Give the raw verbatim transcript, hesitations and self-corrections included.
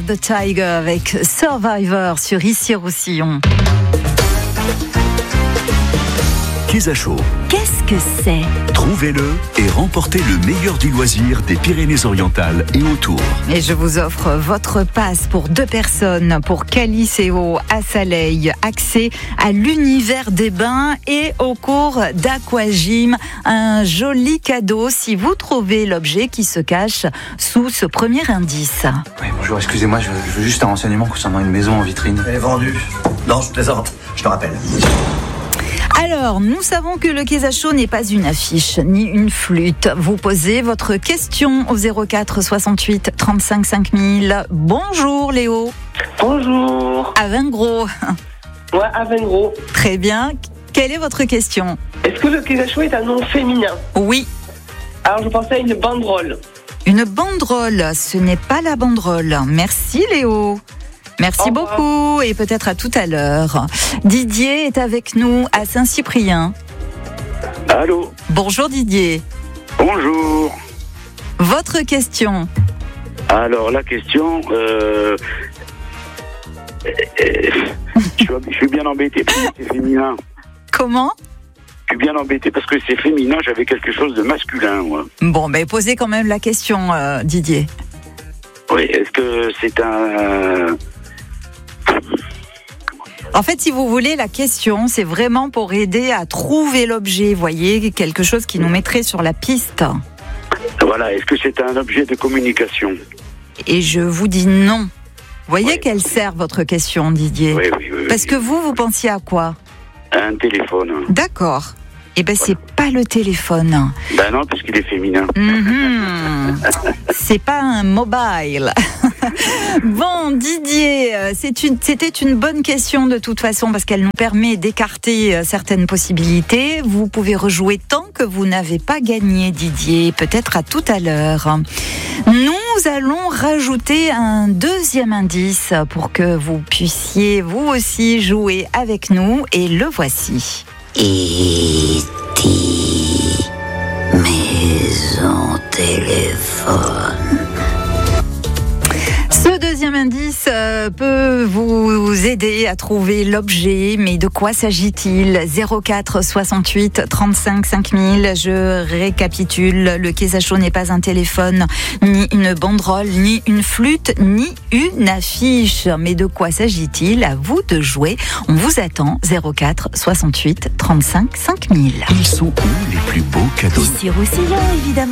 the Tiger avec Survivor sur Ici Roussillon. Quesacho. Qu'est-ce que c'est ? Trouvez-le et remportez le meilleur du loisir des Pyrénées-Orientales et autour. Et je vous offre votre passe pour deux personnes pour Caliceo à Saleil. Accès à l'univers des bains et au cours d'aquagym. Un joli cadeau si vous trouvez l'objet qui se cache sous ce premier indice. Oui, bonjour, excusez-moi, je, je veux juste un renseignement concernant une maison en vitrine. Elle est vendue. Non, je plaisante, je te rappelle. Alors, nous savons que le Quesacho n'est pas une affiche, ni une flûte. Vous posez votre question au zéro quatre soixante-huit trente-cinq cinq mille. Bonjour Léo. Bonjour. À Vingros. Ouais, à Vingros. Très bien. Quelle est votre question ? Est-ce que le Quesacho est un nom féminin ? Oui. Alors, je pensais à une banderole. Une banderole, ce n'est pas la banderole. Merci Léo. Merci beaucoup et peut-être à tout à l'heure. Didier est avec nous à Saint-Cyprien. Allô ? Bonjour Didier. Bonjour. Votre question ? Alors la question, euh, euh, je, suis, je suis bien embêté parce que c'est féminin. Comment ? Je suis bien embêté parce que c'est féminin, j'avais quelque chose de masculin, moi. Bon, ben posez quand même la question, euh, Didier. Oui, est-ce que c'est un... En fait, si vous voulez, la question, c'est vraiment pour aider à trouver l'objet, voyez, quelque chose qui nous mettrait sur la piste. Voilà, est-ce que c'est un objet de communication ? Et je vous dis non. Vous voyez Oui. qu'elle sert votre question, Didier ? Oui, oui, oui. Parce que vous, vous pensiez à quoi ? Un téléphone. D'accord. Eh ben, Voilà. c'est pas le téléphone. Ben non, puisqu'il est féminin. Mm-hmm. C'est pas un mobile. Bon, Didier, c'est une, c'était une bonne question de toute façon parce qu'elle nous permet d'écarter certaines possibilités. Vous pouvez rejouer tant que vous n'avez pas gagné, Didier. Peut-être à tout à l'heure. Nous allons rajouter un deuxième indice pour que vous puissiez vous aussi jouer avec nous et le voici. E T Maison Téléphone. Ce deuxième indice euh, peut vous aider à trouver l'objet, mais de quoi s'agit-il ? zéro quatre soixante-huit trente-cinq cinq mille. Je récapitule, le Quesacho n'est pas un téléphone, ni une banderole, ni une flûte, ni une affiche. Mais de quoi s'agit-il ? À vous de jouer. On vous attend, zéro quatre soixante-huit trente-cinq cinq mille. Ils sont où les plus beaux cadeaux ? Ici Roussillon, évidemment.